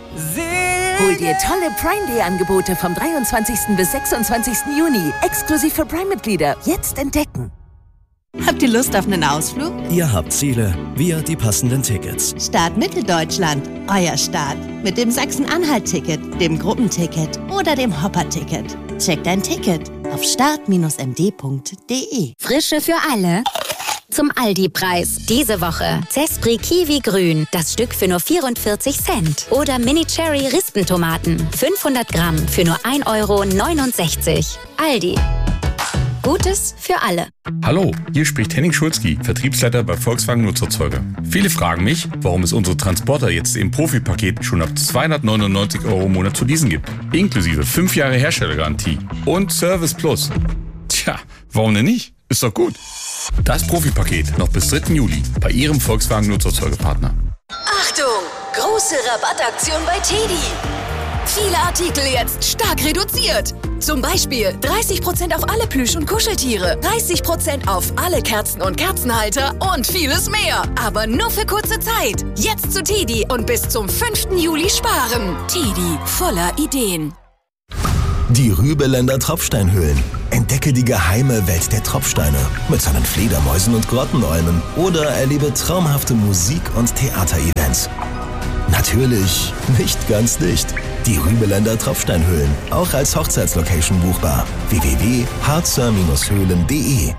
Hol dir tolle Prime Day Angebote vom 23. bis 26. Juni. Exklusiv für Prime-Mitglieder. Jetzt entdecken. Habt ihr Lust auf einen Ausflug? Ihr habt Ziele, wir die passenden Tickets. Start Mitteldeutschland, euer Start. Mit dem Sachsen-Anhalt-Ticket, dem Gruppenticket oder dem Hopper-Ticket. Checkt dein Ticket auf start-md.de. Frische für alle. Zum Aldi-Preis. Diese Woche Zespri Kiwi Grün, das Stück für nur 44 Cent. Oder Mini Cherry Rispentomaten, 500 Gramm für nur 1,69 €. Aldi. Gutes für alle. Hallo, hier spricht Henning Schulzki, Vertriebsleiter bei Volkswagen Nutzerzeuger. Viele fragen mich, warum es unsere Transporter jetzt im Profi-Paket schon ab 299 € im Monat zu leasen gibt. Inklusive 5 Jahre Herstellergarantie und Service Plus. Tja, warum denn nicht? Ist doch gut. Das Profi-Paket noch bis 3. Juli bei Ihrem Volkswagen Nutzerzeugerpartner. Achtung! Große Rabattaktion bei TEDi. Viele Artikel jetzt stark reduziert. Zum Beispiel 30% auf alle Plüsch- und Kuscheltiere, 30% auf alle Kerzen und Kerzenhalter und vieles mehr. Aber nur für kurze Zeit. Jetzt zu TEDi und bis zum 5. Juli sparen. TEDi, voller Ideen. Die Rübeländer Tropfsteinhöhlen. Entdecke die geheime Welt der Tropfsteine mit seinen Fledermäusen und Grottenolmen oder erlebe traumhafte Musik- und Theaterevents. Natürlich nicht ganz dicht. Die Rübeländer Tropfsteinhöhlen, auch als Hochzeitslocation buchbar. www.harzer-höhlen.de.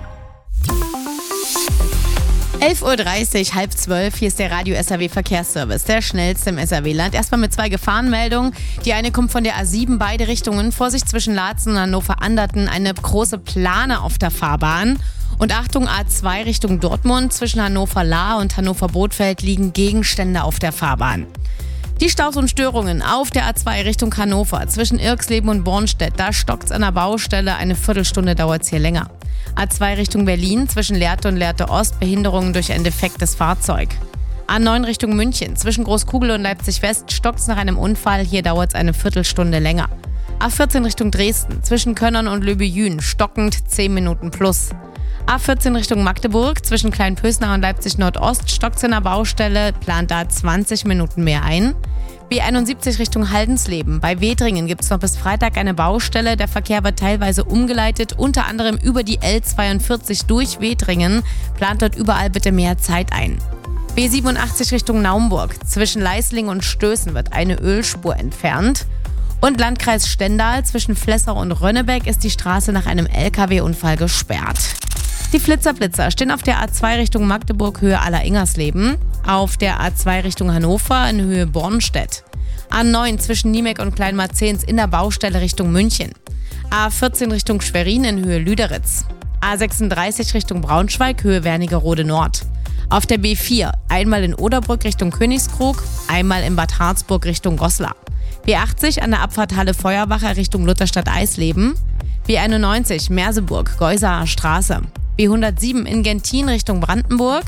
11:30 Uhr, 11:30, hier ist der Radio SAW Verkehrsservice, der schnellste im SAW-Land. Erstmal mit 2 Gefahrenmeldungen. Die eine kommt von der A7, beide Richtungen. Vorsicht zwischen Laatzen und Hannover-Anderten, eine große Plane auf der Fahrbahn. Und Achtung, A2 Richtung Dortmund, zwischen Hannover-Lahr und Hannover-Bothfeld liegen Gegenstände auf der Fahrbahn. Die Staus und Störungen auf der A2 Richtung Hannover, zwischen Irxleben und Bornstedt. Da stockt's an der Baustelle, eine Viertelstunde dauert's hier länger. A2 Richtung Berlin, zwischen Lehrte und Lehrte Ost, Behinderungen durch ein defektes Fahrzeug. A9 Richtung München, zwischen Großkugel und Leipzig West, stockt's nach einem Unfall, hier dauert's eine Viertelstunde länger. A14 Richtung Dresden, zwischen Könnern und Löbejün, stockend 10 Minuten plus. A14 Richtung Magdeburg, zwischen Kleinpösnach und Leipzig Nordost, stockt's in der Baustelle, plant da 20 Minuten mehr ein. B71 Richtung Haldensleben. Bei Wedringen gibt es noch bis Freitag eine Baustelle. Der Verkehr wird teilweise umgeleitet, unter anderem über die L42 durch Wedringen. Plant dort überall bitte mehr Zeit ein. B87 Richtung Naumburg. Zwischen Leisling und Stößen wird eine Ölspur entfernt. Und Landkreis Stendal, zwischen Flessau und Rönnebeck ist die Straße nach einem LKW-Unfall gesperrt. Die Flitzer stehen auf der A2 Richtung Magdeburg, Höhe Aller-Ingersleben. Auf der A2 Richtung Hannover in Höhe Bornstedt. A9 zwischen Niemek und Kleinmarzens in der Baustelle Richtung München. A14 Richtung Schwerin in Höhe Lüderitz. A36 Richtung Braunschweig, Höhe Wernigerode Nord. Auf der B4 einmal in Oderbrück Richtung Königskrug, einmal in Bad Harzburg Richtung Goslar. B80 an der Abfahrt Halle Feuerwacher Richtung Lutherstadt-Eisleben. B91 Merseburg, Geusaer Straße. B107 in Gentin Richtung Brandenburg.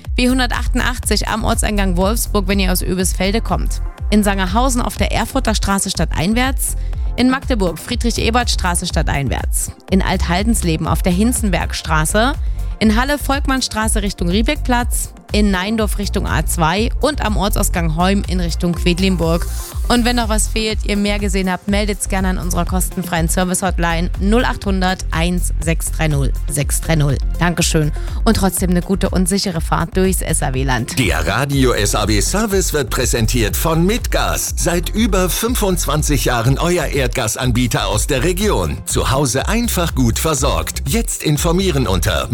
B188 am Ortseingang Wolfsburg, wenn ihr aus Oebisfelde kommt. In Sangerhausen auf der Erfurter Straße stadteinwärts. In Magdeburg Friedrich-Ebert-Straße stadteinwärts. In Alt-Haldensleben auf der Hinzenbergstraße. In Halle Volkmannstraße Richtung Riebeckplatz. In Neindorf Richtung A2 und am Ortsausgang Heum in Richtung Quedlinburg. Und wenn noch was fehlt, ihr mehr gesehen habt, meldet's gerne an unserer kostenfreien Service-Hotline 0800 1630 630. Dankeschön und trotzdem eine gute und sichere Fahrt durchs SAW-Land. Der Radio SAW Service wird präsentiert von Mitgas. Seit über 25 Jahren euer Erdgasanbieter aus der Region. Zu Hause einfach gut versorgt. Jetzt informieren unter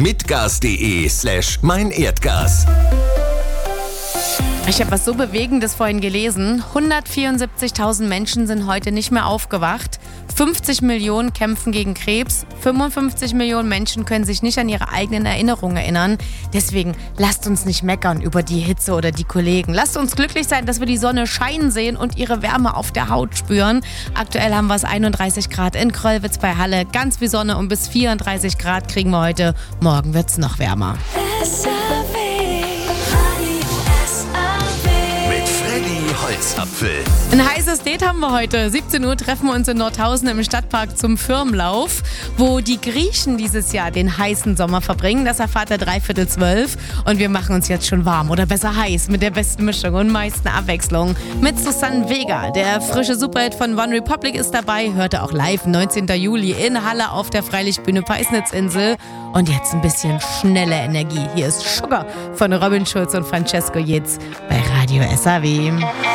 mitgas.de/meinerdgas. Ich habe was so Bewegendes vorhin gelesen. 174.000 Menschen sind heute nicht mehr aufgewacht. 50 Millionen kämpfen gegen Krebs. 55 Millionen Menschen können sich nicht an ihre eigenen Erinnerungen erinnern. Deswegen lasst uns nicht meckern über die Hitze oder die Kollegen. Lasst uns glücklich sein, dass wir die Sonne scheinen sehen und ihre Wärme auf der Haut spüren. Aktuell haben wir es 31 Grad in Kröllwitz bei Halle. Ganz wie Sonne und bis 34 Grad kriegen wir heute. Morgen wird es noch wärmer. Holz. Adventsapfel. Ein heißes Date haben wir heute. 17 Uhr treffen wir uns in Nordhausen im Stadtpark zum Firmenlauf, wo die Griechen dieses Jahr den heißen Sommer verbringen. Das erfahrt ihr 11:45. Und wir machen uns jetzt schon warm oder besser heiß mit der besten Mischung und meisten Abwechslung. Mit Susanne Vega, der frische Superhit von One Republic ist dabei. Hört ihr auch live 19. Juli in Halle auf der Freilichtbühne Peisnitzinsel. Und jetzt ein bisschen schnelle Energie. Hier ist Sugar von Robin Schulz und Francesco Jitz bei Radio SAW.